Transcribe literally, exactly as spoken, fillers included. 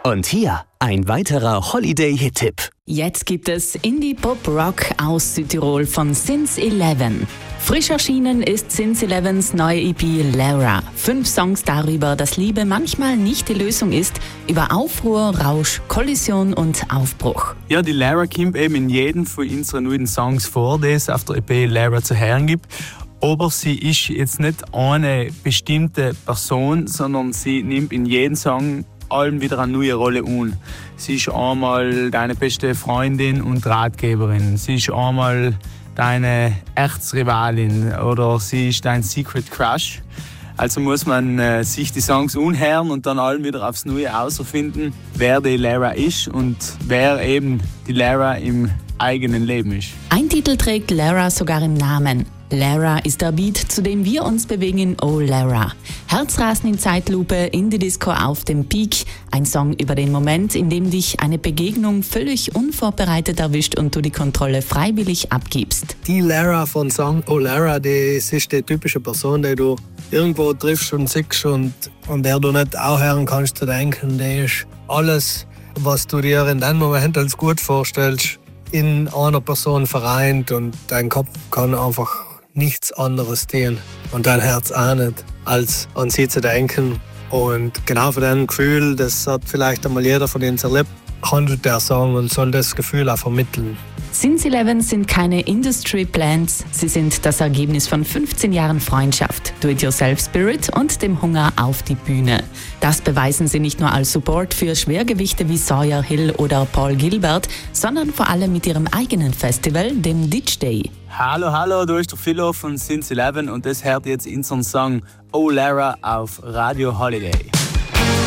Und hier ein weiterer Holiday-Hit-Tipp. Jetzt gibt es Indie-Pop-Rock aus Südtirol von Since Eleven. Frisch erschienen ist Since Elevens neue E P Lara. Fünf Songs darüber, dass Liebe manchmal nicht die Lösung ist, über Aufruhr, Rausch, Kollision und Aufbruch. Ja, die Lara kommt eben in jedem von unseren neuen Songs vor, die es auf der E P Lara zu hören gibt. Aber sie ist jetzt nicht eine bestimmte Person, sondern sie nimmt in jedem Song allem wieder eine neue Rolle an. Sie ist einmal deine beste Freundin und Ratgeberin. Sie ist einmal deine Erzrivalin oder sie ist dein Secret Crush. Also muss man äh, sich die Songs anhören und dann allem wieder aufs Neue herausfinden, wer die Lara ist und wer eben die Lara im eigenen Leben ist. Ein Titel trägt Lara sogar im Namen. Lara ist der Beat, zu dem wir uns bewegen in Oh Lara. Herzrasen in Zeitlupe, in die Disco auf dem Peak. Ein Song über den Moment, in dem dich eine Begegnung völlig unvorbereitet erwischt und du die Kontrolle freiwillig abgibst. Die Lara von Song Oh Lara, die ist die typische Person, die du irgendwo triffst und siehst und an der du nicht aufhören kannst zu denken. Die ist alles, was du dir in dem Moment als gut vorstellst, in einer Person vereint und dein Kopf kann einfach nichts anderes tun und dein Herz auch nicht, als an sie zu denken. Und genau von dem Gefühl, das hat vielleicht einmal jeder von uns erlebt, handelt der Song und soll das Gefühl auch vermitteln. Since Eleven sind keine Industry Plants, sie sind das Ergebnis von fünfzehn Jahren Freundschaft, Do-it-yourself-Spirit und dem Hunger auf die Bühne. Das beweisen sie nicht nur als Support für Schwergewichte wie Sawyer Hill oder Paul Gilbert, sondern vor allem mit ihrem eigenen Festival, dem Ditch Day. Hallo, hallo, du bist der Philo von Since Eleven und das hört jetzt unseren Song Oh Lara auf Radio Holiday.